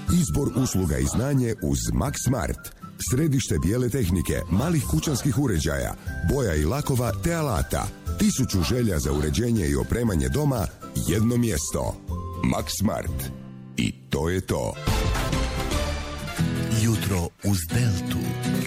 Izbor usluga i znanje uz Max Smart. Središte bijele tehnike, malih kućanskih uređaja, boja i lakova te alata. 1000 želja za uređenje i opremanje doma, jedno mjesto. Max Smart. I to je to. Jutro uz Deltu.